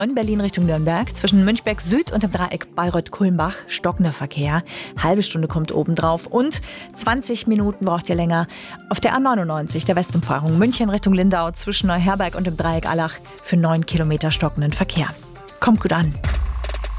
In Berlin Richtung Nürnberg, zwischen Münchberg Süd und dem Dreieck Bayreuth-Kulmbach, stockender Verkehr. Halbe Stunde kommt obendrauf und 20 Minuten braucht ihr länger auf der A99, der Westumfahrung München Richtung Lindau, zwischen Neuherberg und dem Dreieck Allach für 9 Kilometer stockenden Verkehr. Kommt gut an.